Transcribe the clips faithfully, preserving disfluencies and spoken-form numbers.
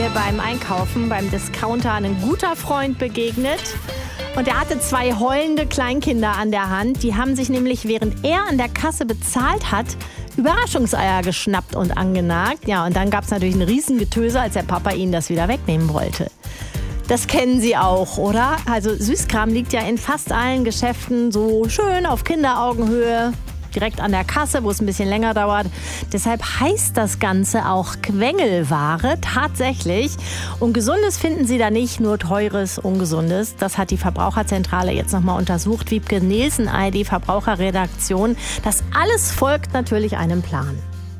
Beim Einkaufen, beim Discounter ein guter Freund begegnet. Und er hatte zwei heulende Kleinkinder an der Hand. Die haben sich nämlich, während er an der Kasse bezahlt hat, Überraschungseier geschnappt und angenagt. Ja, und dann gab es natürlich ein Riesengetöse, als der Papa ihnen das wieder wegnehmen wollte. Das kennen Sie auch, oder? Also Süßkram liegt ja in fast allen Geschäften so schön auf Kinderaugenhöhe, direkt an der Kasse, wo es ein bisschen länger dauert. Deshalb heißt das Ganze auch Quengelware, tatsächlich. Und Gesundes finden Sie da nicht, nur Teures, Ungesundes. Das hat die Verbraucherzentrale jetzt nochmal untersucht. Wiebke Nielsen, A R D Verbraucherredaktion. Das alles folgt natürlich einem Plan.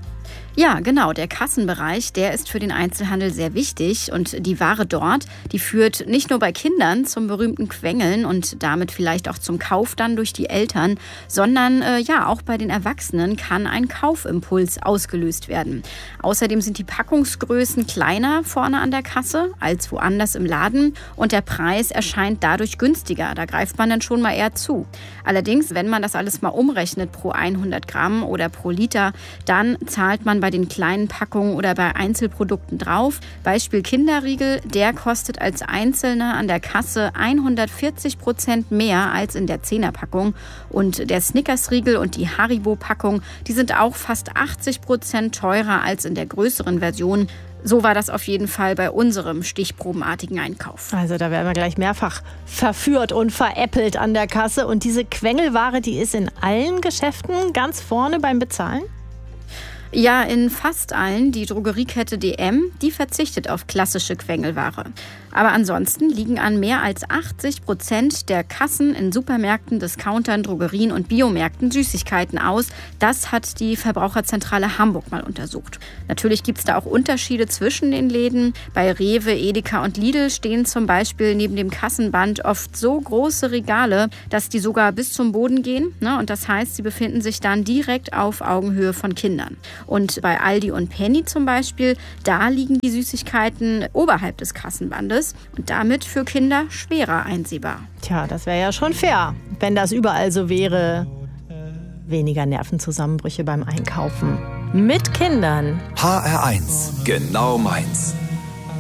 Ja, genau. Der Kassenbereich, der ist für den Einzelhandel sehr wichtig. Und die Ware dort, die führt nicht nur bei Kindern zum berühmten Quengeln und damit vielleicht auch zum Kauf dann durch die Eltern, sondern äh, ja, auch bei den Erwachsenen kann ein Kaufimpuls ausgelöst werden. Außerdem sind die Packungsgrößen kleiner vorne an der Kasse als woanders im Laden und der Preis erscheint dadurch günstiger. Da greift man dann schon mal eher zu. Allerdings, wenn man das alles mal umrechnet pro hundert Gramm oder pro Liter, dann zahlt man bei den kleinen Packungen oder bei Einzelprodukten drauf. Beispiel Kinderriegel, der kostet als Einzelner an der Kasse hundertvierzig Prozent mehr als in der Zehnerpackung. Und der Snickers-Riegel und die Haribo-Packung, die sind auch fast achtzig Prozent teurer als in der größeren Version. So war das auf jeden Fall bei unserem stichprobenartigen Einkauf. Also da werden wir gleich mehrfach verführt und veräppelt an der Kasse. Und diese Quengelware, die ist in allen Geschäften ganz vorne beim Bezahlen? Ja, in fast allen. Die Drogeriekette D M, die verzichtet auf klassische Quengelware. Aber ansonsten liegen an mehr als achtzig Prozent der Kassen in Supermärkten, Discountern, Drogerien und Biomärkten Süßigkeiten aus. Das hat die Verbraucherzentrale Hamburg mal untersucht. Natürlich gibt es da auch Unterschiede zwischen den Läden. Bei Rewe, Edeka und Lidl stehen zum Beispiel neben dem Kassenband oft so große Regale, dass die sogar bis zum Boden gehen. Und das heißt, sie befinden sich dann direkt auf Augenhöhe von Kindern. Und bei Aldi und Penny zum Beispiel, da liegen die Süßigkeiten oberhalb des Kassenbandes und damit für Kinder schwerer einsehbar. Tja, das wäre ja schon fair, wenn das überall so wäre. Weniger Nervenzusammenbrüche beim Einkaufen. Mit Kindern. H R eins, genau meins.